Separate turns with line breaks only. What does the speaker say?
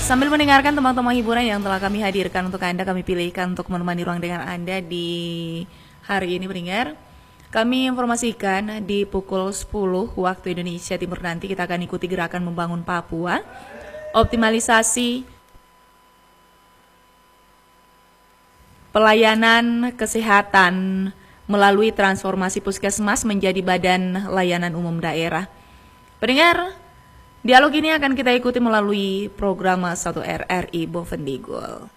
Sambil mendengarkan teman-teman hiburan yang telah kami hadirkan untuk Anda, kami pilihkan untuk menemani ruang dengan Anda di hari ini pendengar. Kami informasikan di pukul 10 waktu Indonesia Timur nanti kita akan ikuti gerakan membangun Papua, optimalisasi pelayanan kesehatan melalui transformasi puskesmas menjadi badan layanan umum daerah. Pendengar, dialog ini akan kita ikuti melalui program 1 RRI Bovendigul.